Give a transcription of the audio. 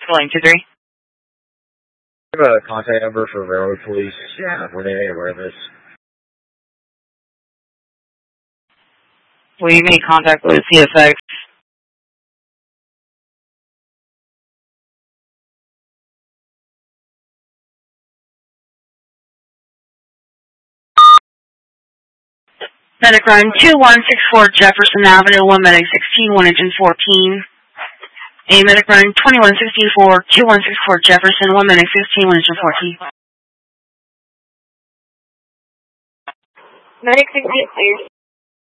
Calling 2-3. I have a contact number for Railroad Police. Yeah. Were they aware of this? We made contact with CSX. Medic run 2164 Jefferson Avenue, 1 medic 16, 1 engine 14. A medic run 2164 Jefferson, 1 medic 16, 1 engine 14. Medic 68, clear.